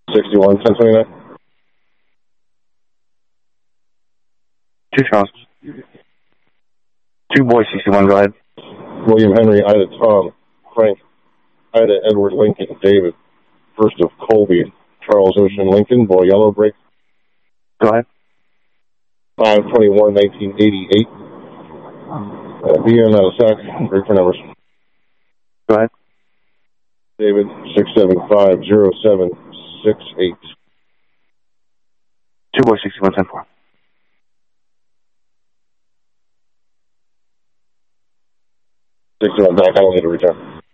61, 1029. 2 Charles. 2 Boy 61, go ahead. William Henry, Ida Tom, Frank, Ida Edward Lincoln, David, first of Colby, Charles Ocean Lincoln, Boy Yellow Break. Go ahead. 5/21, 1988. BM out of SAC, break for numbers. Go ahead. David, 6750768. 2 Boy 61, 10-4. 61 back, I don't need to return.